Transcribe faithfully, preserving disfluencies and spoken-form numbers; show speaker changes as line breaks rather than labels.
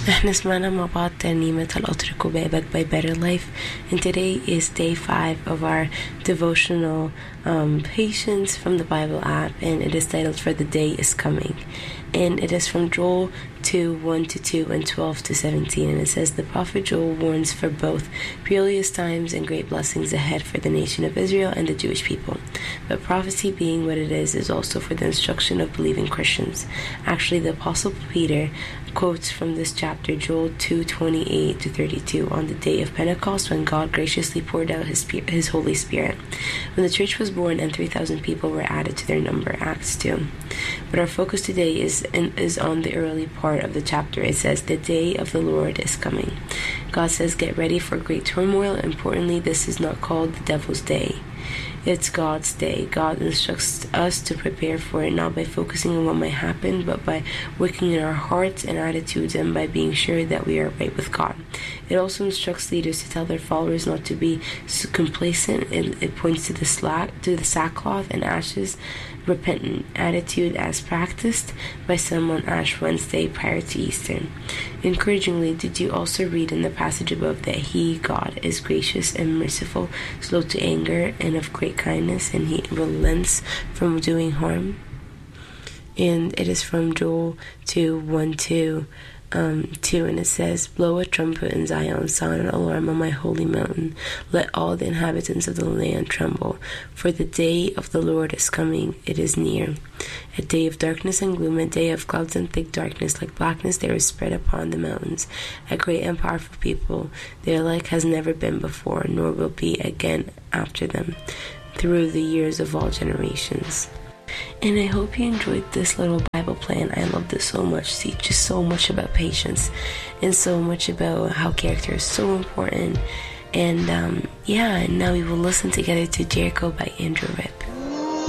احنا سمعنا مع بعض ترنيمة الأترك بابك by Better Life, and today is day five of our devotional um, Patience from the Bible app, and it is titled For the Day is Coming, and it is from Joel two, one to two and twelve to seventeen, and it says, the prophet Joel warns for both perilous times and great blessings ahead for the nation of Israel and the Jewish people. But prophecy being what it is, is also for the instruction of believing Christians. Actually, the Apostle Peter quotes from this chapter, Joel two, twenty-eight to thirty-two, on the day of Pentecost when God graciously poured out his, Spirit, his Holy Spirit. When the church was born and three thousand people were added to their number, Acts two. But our focus today is, in, is on the early part of the chapter. It says, the day of the Lord is coming. God says, get ready for great turmoil. Importantly, this is not called the devil's day. It's God's day. God instructs us to prepare for it, not by focusing on what might happen, but by working in our hearts and attitudes, and by being sure that we are right with God. It also instructs leaders to tell their followers not to be complacent. It, it points to the slack, to the sackcloth and ashes, repentant attitude as practiced by some on Ash Wednesday prior to Easter. Encouragingly, did you also read in the passage above that He, God, is gracious and merciful, slow to anger, and of great kindness, and He relents from doing harm? And it is from Joel two, one, two, um, two, and it says, blow a trumpet in Zion, sound an alarm on my holy mountain. Let all the inhabitants of the land tremble, for the day of the Lord is coming, it is near. A day of darkness and gloom, a day of clouds and thick darkness, like blackness there is spread upon the mountains. A great and powerful people, their like has never been before, nor will be again after them, through the years of all generations. And I hope you enjoyed this little Bible plan. I love this so much. See, just so much about patience and so much about how character is so important. And um, yeah, and now we will listen together to Jericho by Andrew Ripp.